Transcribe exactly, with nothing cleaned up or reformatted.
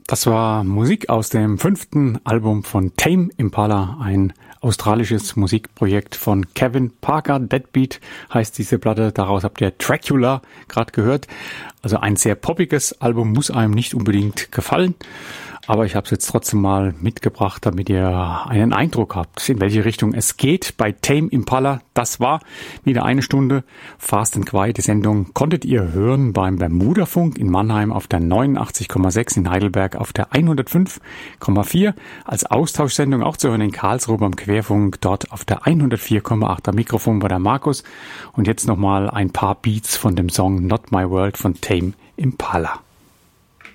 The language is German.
Das war Musik aus dem fünften Album von Tame Impala, ein australisches Musikprojekt von Kevin Parker. Deadbeat heißt diese Platte, daraus habt ihr Dracula gerade gehört. Also ein sehr poppiges Album, muss einem nicht unbedingt gefallen. Aber ich habe es jetzt trotzdem mal mitgebracht, damit ihr einen Eindruck habt, in welche Richtung es geht bei Tame Impala. Das war wieder eine Stunde Fast and Quiet. Die Sendung konntet ihr hören beim Bermuda-Funk in Mannheim auf der neunundachtzig Komma sechs, in Heidelberg auf der hundertfünf Komma vier. Als Austauschsendung auch zu hören in Karlsruhe beim Querfunk, dort auf der hundertvier Komma acht. Am Mikrofon war der Markus. Und jetzt nochmal ein paar Beats von dem Song Not My World von Tame Impala.